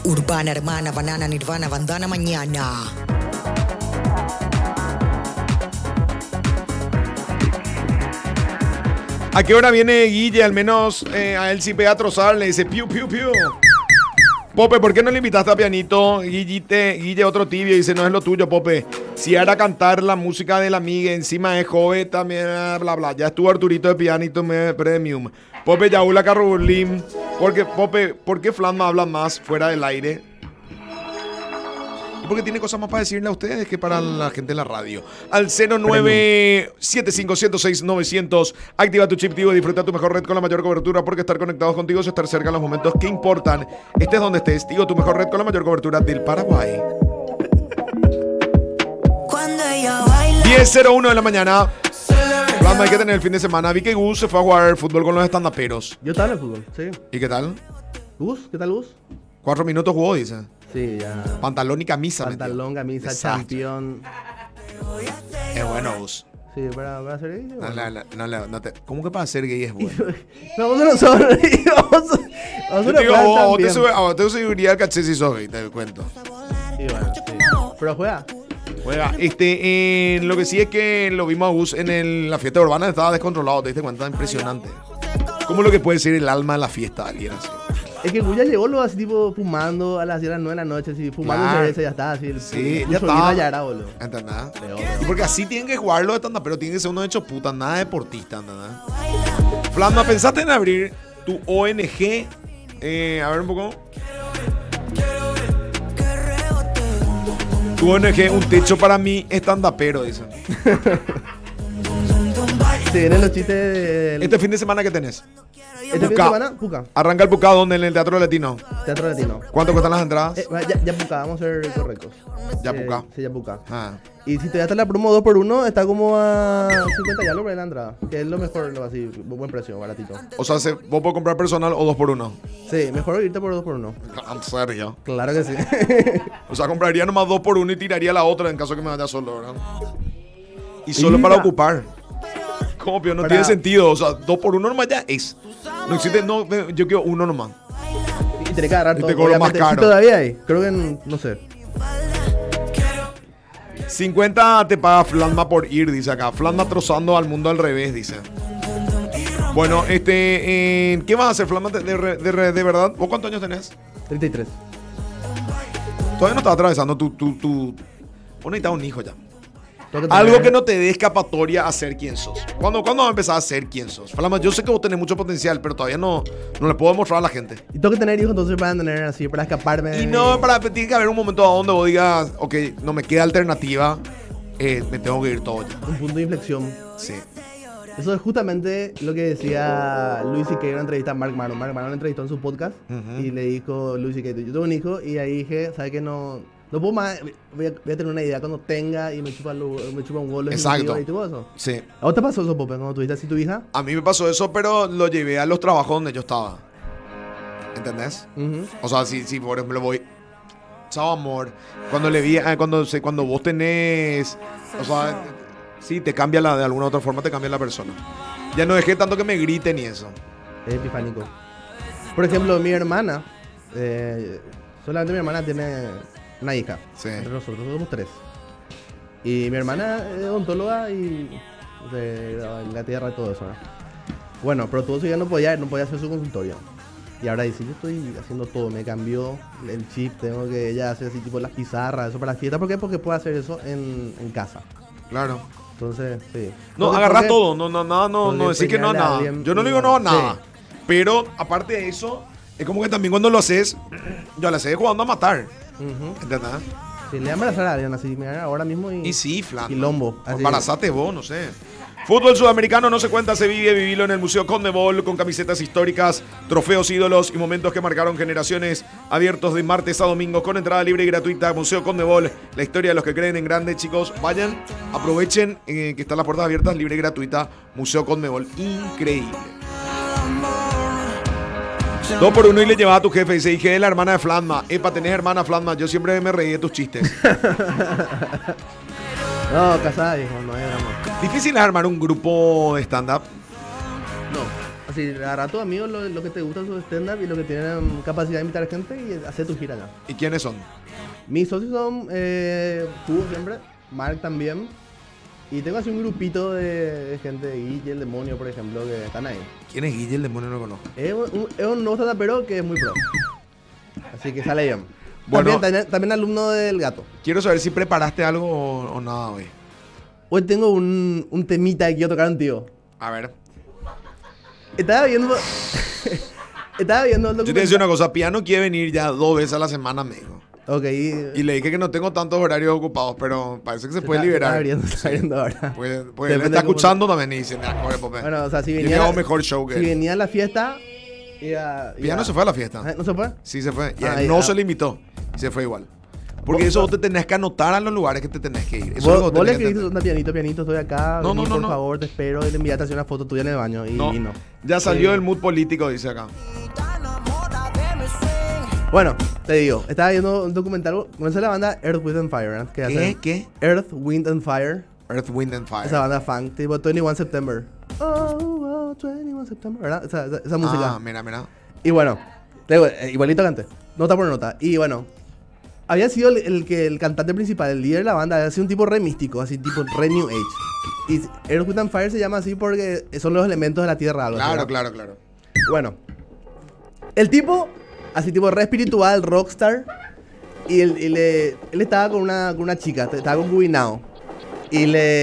Urbana, hermana, banana, nirvana, bandana, mañana. ¿A qué hora viene Guille? Al menos a él sí pega a trozar. Le dice piu, piu, piu. Pope, ¿por qué no le invitaste a pianito? Guille, otro tibio, dice, no es lo tuyo, Pope. Si era cantar la música de la amiga, encima es joven, también, bla, bla. Ya estuvo Arturito de pianito premium. Pope, Yaula Carrulín. Pope, ¿por qué Flanma habla más fuera del aire? Porque tiene cosas más para decirle a ustedes que para la gente de la radio. Al 0975106900. Activa tu chip Tigo y disfruta tu mejor red con la mayor cobertura, porque estar conectados contigo es estar cerca en los momentos que importan. Estés donde estés, Tigo, tu mejor red con la mayor cobertura del Paraguay. 10:01 de la mañana. Plasma, hay que tener el fin de semana. Vi que Gus se fue a jugar fútbol con los estandaperos. Yo estaba en el fútbol, sí. ¿Y qué tal? ¿Gus? ¿Qué tal, Gus? 4 minutos jugó, dice. Sí, ya. Pantalón y camisa. Pantalón, camisa, exacto. campeón. Es bueno, Gus. Sí, para ser gay. No te, ¿cómo que para ser gay es bueno? Vamos a nosotros. Vamos a vos te subiría el caché si sos gay, te cuento. Sí, bueno, sí. Pero juega. Lo que sí es que lo vimos a Gus en la fiesta urbana, estaba descontrolado, te diste cuenta, impresionante. ¿Cómo es lo que puede ser el alma de la fiesta de alguien así? Es que Gus ya llegó así tipo fumando a las 10 de la 9 de la noche, así, fumando cerveza, ya está, así. Sí, ya está. Ya era, boludo. ¿Entendés? Porque así tienen que jugarlo de tanda, pero tienen que ser unos hechos putas, nada deportista, ¿entendés? Flamma, ¿pensaste en abrir tu ONG? A ver un poco. Tu ONG, un techo para mí, estandapero, dicen. Se vienen los chistes del... ¿Este fin de semana qué tenés? Este fin de semana, Puca. Arranca el Puca, ¿dónde? En el Teatro Latino. Teatro Latino. ¿Cuánto cuestan las entradas? Ya Puca, vamos a ser correctos. Ya Puca. Sí, ya Puca. Ah. Y si todavía está la promo 2x1, está como a 50 ya lo por la entrada. Que es lo mejor, así, buen precio, baratito. O sea, vos podés comprar personal o 2x1. Sí, mejor irte por 2x1. ¿En serio? Claro que sí. O sea, compraría nomás 2x1 y tiraría la otra en caso que me vaya solo, ¿verdad? Y solo para ocupar. ¿Cómo, pío? No tiene sentido. O sea, 2x1 nomás ya es. No existe, no, yo quiero uno nomás. Y tenés que agarrar todo. Y te cobro más caro. ¿Sí todavía hay? Creo que no sé. 50 te paga Flanma por ir, dice acá. Flanma trozando al mundo al revés, dice. Bueno, ¿qué vas a hacer, Flanma, de verdad? ¿Vos cuántos años tenés? 33. Todavía no estás atravesando tu... Vos necesitas un hijo ya. Algo que no te dé escapatoria a ser quien sos. ¿Cuándo vas a empezar a ser quien sos? Flamma, yo sé que vos tenés mucho potencial, pero todavía no le puedo demostrar a la gente. Y tengo que tener hijos entonces para tener así, para escaparme. Y no, tiene que haber un momento donde vos digas, ok, no me queda alternativa, me tengo que ir todo ya. Un punto de inflexión. Sí. Eso es justamente lo que decía Luis C.K. en una entrevista a Mark Maron. Mark Maron le entrevistó en su podcast y le dijo Luis C.K. yo tengo un hijo y ahí dije, ¿sabes qué? No puedo más, voy a tener una idea cuando tenga y me chupa un gol. Exacto. Y todo eso. Sí. ¿A vos te pasó eso, Pope, cuando tuviste así tu hija? A mí me pasó eso, pero lo llevé a los trabajos donde yo estaba. ¿Entendés? O sea, si por ejemplo voy... Chao, amor. Cuando le vi... cuando vos tenés... O sea, sí, te cambia de alguna otra forma, te cambia la persona. Ya no dejé tanto que me griten y eso. Es epifánico. Por ejemplo, mi hermana... solamente mi hermana tiene... una hija. Sí. Entre nosotros somos 3. Y mi hermana es odontóloga y de la tierra y todo eso, ¿no? Bueno, pero todo eso ya no podía hacer su consultorio. Y ahora dice, yo estoy haciendo todo, me cambió el chip, tengo que ella hacer así tipo las pizarras, eso para la fiesta. ¿Por qué? Porque puede hacer eso en casa. Claro. Entonces, sí. No, agarrás todo, no decir que no a nada. Yo no le digo no a nada. Sí. Pero, aparte de eso, es como que también cuando lo haces, yo la sé jugando a matar. ¿Entendés? Sí, le voy a embarazar a alguien así, mira, ahora mismo y sí, Flan. Quilombo. Embarazate vos, no sé. Fútbol sudamericano no se cuenta, se vive, vivilo en el Museo Conmebol con camisetas históricas, trofeos, ídolos y momentos que marcaron generaciones. Abiertos de martes a domingo con entrada libre y gratuita. Museo Conmebol, la historia de los que creen en grande, chicos. Vayan, aprovechen que están las puertas abiertas, libre y gratuita. Museo Conmebol, increíble. 2x1 y le llevaba a tu jefe y se dije, la hermana de Flanma. Epa, tenés hermana Flanma. Yo siempre me reí de tus chistes. No, casada, hijo, no hay drama. ¿Difícil es armar un grupo de stand-up? No. Así, agarra a tus amigos lo que te gusta su stand-up y lo que tienen capacidad de invitar gente y hacer tu gira ya. ¿Y quiénes son? Mis socios son tú siempre, Mark también. Y tengo así un grupito de gente, Guille, el demonio, por ejemplo, que están ahí. ¿Quién es Guille? El demonio no lo conozco. Es un nuevo stand-upero que es muy pro. Así que sale bien. Bueno. También alumno del gato. Quiero saber si preparaste algo o nada hoy. Hoy tengo un temita que quiero tocar contigo. A ver. Estaba viendo el Yo te voy a decir documental. una cosa. Piano quiere venir ya 2 veces a la semana, me dijo. Ok. Y le dije que no tengo tantos horarios ocupados, pero parece que se puede liberar. Está abriendo ahora. Pues él Depende está cómo- escuchando también y dice, mira, corre, Pope. Bueno, o sea, si Yo venía, tengo mejor show que si él. venía a la fiesta, iba... Piano se fue a la fiesta. ¿No se fue? Sí, se fue. Y a Ah, él no ya. se le invitó. Y se fue igual. Porque Vos- eso vos te tenés que anotar a los lugares que te tenés que ir. Eso es lo que Vos vos le tenés que escribiste, entender. pianito, estoy acá. No, vení, no, por no. favor, te espero. Y le enviaste a hacer una foto tuya en el baño. Y No, no. ya salió Sí. el mood político, dice acá. Bueno, te digo, estaba viendo un documental. ¿Conoces la banda Earth, Wind and Fire? ¿Eh? ¿Qué? Earth, Wind and Fire. Earth, Wind and Fire. Esa banda fan, tipo 21 September. Oh, 21 September, ¿verdad? Esa música. Ah, mira. Y bueno, te digo, igualito canté, nota por nota. Y bueno, había sido el cantante principal, el líder de la banda, había sido un tipo re místico, así tipo re New Age. Y Earth, Wind and Fire se llama así porque son los elementos de la tierra. Algo así, Claro, ¿verdad? claro. Bueno, el tipo, así tipo re espiritual, rockstar. Y él estaba con una chica, estaba concubinado. Y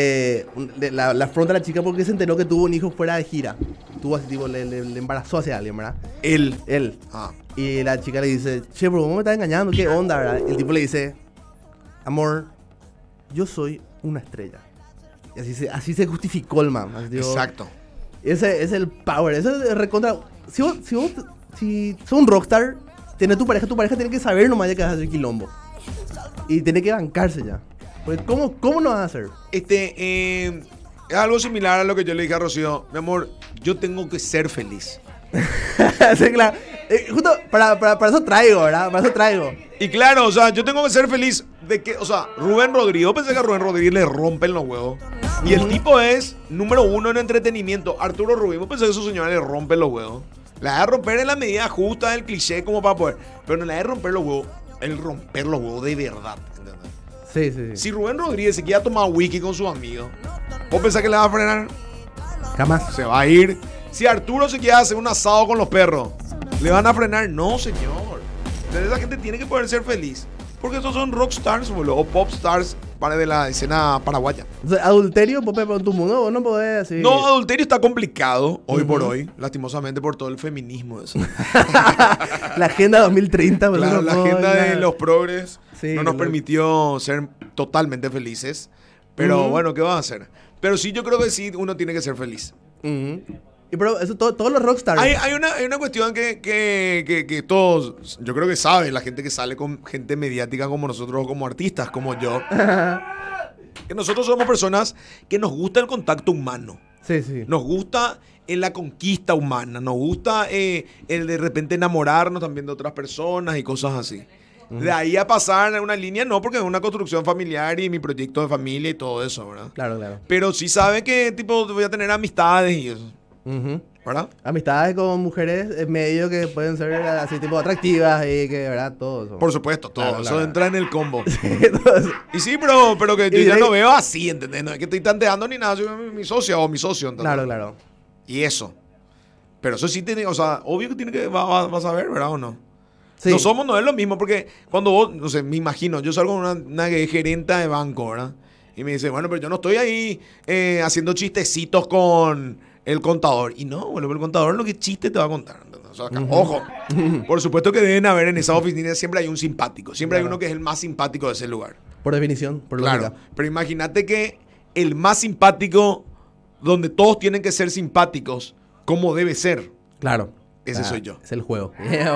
la afronta a la chica porque se enteró que tuvo un hijo fuera de gira. Tuvo así tipo, le embarazó hacia alguien, ¿verdad? Él. Él. Ah. Y la chica le dice, che, bro, ¿cómo me estás engañando? ¿Qué onda, verdad? Y el tipo le dice, amor, yo soy una estrella. Y así se justificó el man. Así, tipo, Exacto. ese es el power. Eso es recontra. Si sos un rockstar, tenés tu pareja tiene que saber nomás ya que vas a hacer quilombo. Y tiene que bancarse ya. Porque ¿cómo no vas a hacer? Es algo similar a lo que yo le dije a Rocío. Mi amor, yo tengo que ser feliz. Sí, claro. Justo para eso traigo, ¿verdad? Para eso traigo. Y claro, o sea, yo tengo que ser feliz de que, o sea, Rubén Rodríguez, yo pensé que a Rubén Rodríguez le rompen los huevos. Y el tipo es número 1 en entretenimiento. Arturo Rubín, yo pensé que a su señora le rompen los huevos. La de romper en la medida justa del cliché como para poder. Pero no la de romper los huevos, el romper los huevos de verdad. ¿Entendés? Sí. Si Rubén Rodríguez se quiera tomar whisky con sus amigos, ¿vos pensás que le va a frenar? Jamás. Se va a ir. Si Arturo se quiere hacer un asado con los perros, ¿le van a frenar? No, señor. Entonces, esa gente tiene que poder ser feliz. Porque esos son rockstars, boludo, o popstars de la escena paraguaya. Entonces, adulterio, Pope, en tu mundo, vos no podés así. No, adulterio está complicado hoy por hoy, lastimosamente por todo el feminismo de eso. La agenda 2030, pues, Claro, no la puedo agenda de hablar. los progres Sí, no nos lo- permitió ser totalmente felices. Pero Ujú. bueno, ¿qué va a hacer? Pero sí, yo creo que sí, uno tiene que ser feliz. Ujú. Y pero eso todos los rockstars. Hay una cuestión que todos, yo creo que sabe la gente que sale con gente mediática como nosotros, como artistas, como yo, que nosotros somos personas que nos gusta el contacto humano, Sí. nos gusta la conquista humana, nos gusta el de repente enamorarnos también de otras personas y cosas así. De ahí a pasar a una línea, no, porque es una construcción familiar y mi proyecto de familia y todo eso, ¿verdad? Claro. Pero sí sabe que tipo voy a tener amistades y eso, Ujú. ¿verdad? Amistades con mujeres en medio que pueden ser así tipo atractivas y que, ¿verdad? Todo eso. Por supuesto, todo Claro, eso claro. entra en el combo. Todo eso. Y sí, pero que yo Y ya de- no veo así, ¿entendés? No es que estoy tanteando ni nada, soy mi socia o mi socio, ¿entendés? Claro. Y eso. Pero eso sí tiene, o sea, obvio que tiene que, vas a ver, ¿verdad o no? Sí. No es lo mismo, porque cuando vos, no sé, me imagino, yo salgo con una gerenta de banco, ¿verdad? Y me dice, bueno, pero yo no estoy ahí haciendo chistecitos con el contador. Y no, bueno, el contador lo que chiste te va a contar. ¿Entendés? O sea, ojo, por supuesto que deben haber en esa oficina, siempre hay un simpático, siempre hay Claro. uno que es el más simpático de ese lugar. Por definición, por Claro, lógica. pero imagínate que el más simpático, donde todos tienen que ser simpáticos, como debe ser. Claro. Ese soy yo. Es el juego.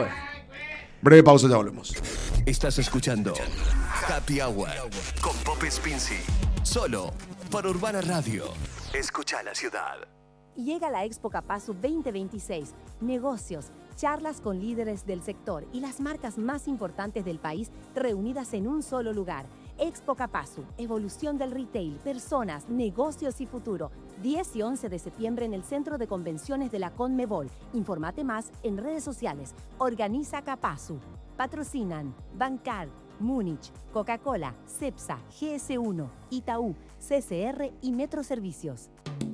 Breve pausa, ya volvemos. Estás escuchando Happy Hour con Pope Spincy. Solo por Urbana Radio. Escucha la ciudad. Llega la Expo Capazu 2026. Negocios, charlas con líderes del sector y las marcas más importantes del país reunidas en un solo lugar. Expo Capasu, evolución del retail, personas, negocios y futuro. 10 y 11 de septiembre en el Centro de Convenciones de la Conmebol. Informate más en redes sociales. Organiza Capasu. Patrocinan Bancar, Múnich, Coca-Cola, Cepsa, GS1, Itaú, CCR y Metro Servicios.